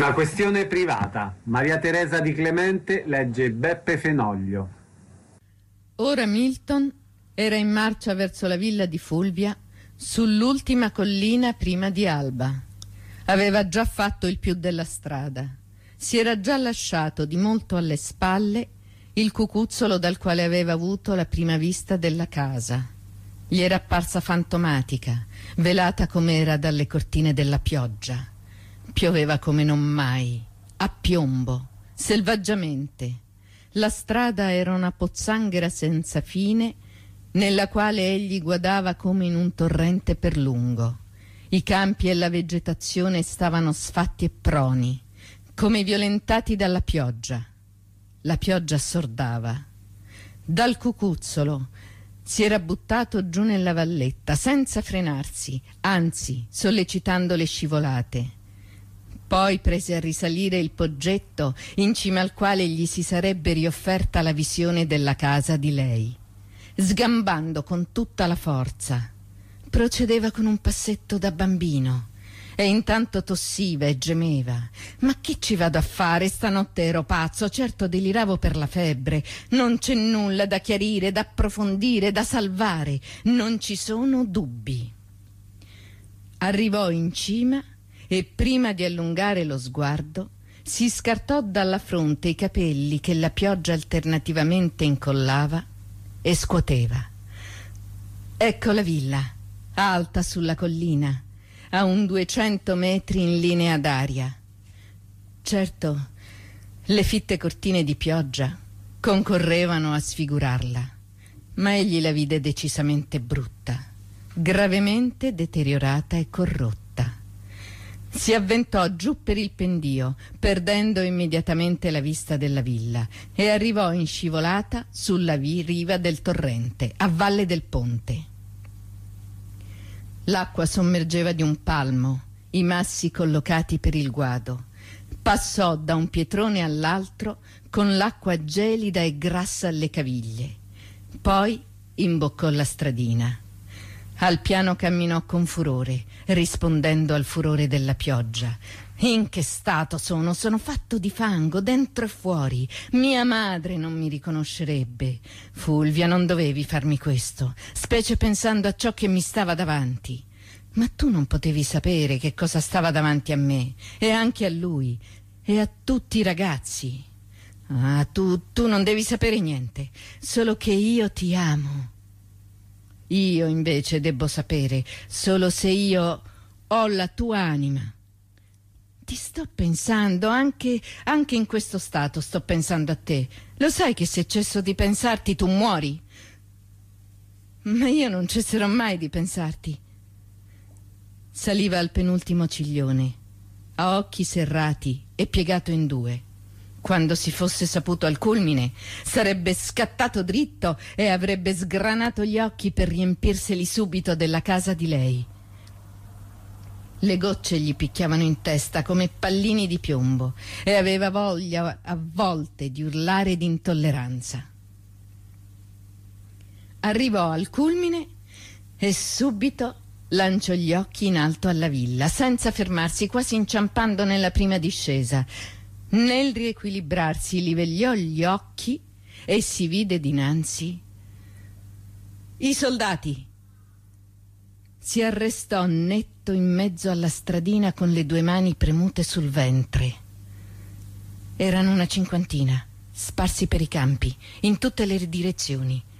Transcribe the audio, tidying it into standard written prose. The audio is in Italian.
Una questione privata. Maria Teresa Di Clemente legge Beppe Fenoglio. Ora Milton era in marcia verso la villa di Fulvia, sull'ultima collina prima di alba. Aveva già fatto il più della strada. Si era già lasciato di molto alle spalle il cucuzzolo dal quale aveva avuto la prima vista della casa. Gli era apparsa fantomatica, velata com'era dalle cortine della pioggia. Pioveva come non mai, a piombo, selvaggiamente. La strada era una pozzanghera senza fine, nella quale egli guardava come in un torrente per lungo. I campi e la vegetazione stavano sfatti e proni, come violentati dalla pioggia. La pioggia assordava. Dal cucuzzolo si era buttato giù nella valletta, senza frenarsi, anzi sollecitando le scivolate. Poi prese a risalire il poggetto in cima al quale gli si sarebbe riofferta la visione della casa di lei. Sgambando con tutta la forza, procedeva con un passetto da bambino e intanto tossiva e gemeva. Ma che ci vado a fare? Stanotte ero pazzo, certo deliravo per la febbre. Non c'è nulla da chiarire, da approfondire, da salvare. Non ci sono dubbi. Arrivò in cima e prima di allungare lo sguardo si scartò dalla fronte i capelli che la pioggia alternativamente incollava e scuoteva. Ecco la villa, alta sulla collina, a un 200 metri in linea d'aria. Certo, le fitte cortine di pioggia concorrevano a sfigurarla, ma egli la vide decisamente brutta, gravemente deteriorata e corrotta. Si avventò giù per il pendio, perdendo immediatamente la vista della villa, e arrivò in scivolata sulla riva del torrente, a valle del ponte. L'acqua sommergeva di un palmo i massi collocati per il guado. Passò da un pietrone all'altro con l'acqua gelida e grassa alle caviglie. Poi imboccò la stradina. Al piano camminò con furore, rispondendo al furore della pioggia. In che stato sono? Sono fatto di fango, dentro e fuori. Mia madre non mi riconoscerebbe. Fulvia, non dovevi farmi questo, specie pensando a ciò che mi stava davanti. Ma tu non potevi sapere che cosa stava davanti a me, e anche a lui, e a tutti i ragazzi. Ah, tu non devi sapere niente, solo che io ti amo. Io invece debbo sapere, solo se io ho la tua anima. Ti sto pensando, anche in questo stato sto pensando a te. Lo sai che se cesso di pensarti tu muori? Ma io non cesserò mai di pensarti. Saliva al penultimo ciglione, a occhi serrati e piegato in due. Quando si fosse saputo al culmine, sarebbe scattato dritto e avrebbe sgranato gli occhi per riempirseli subito della casa di lei. Le gocce gli picchiavano in testa come pallini di piombo e aveva voglia a volte di urlare d'intolleranza. Arrivò al culmine e subito lanciò gli occhi in alto alla villa, senza fermarsi, quasi inciampando nella prima discesa. Nel riequilibrarsi li vegliò gli occhi e si vide dinanzi i soldati. Si arrestò netto in mezzo alla stradina con le due mani premute sul ventre. Erano una cinquantina, sparsi per i campi, in tutte le direzioni,